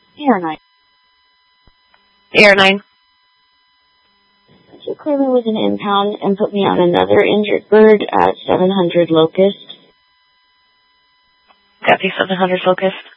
AR9. AR9. So clear me with an impound and put me on another injured bird at 700 Locust. Copy, 700 Locust.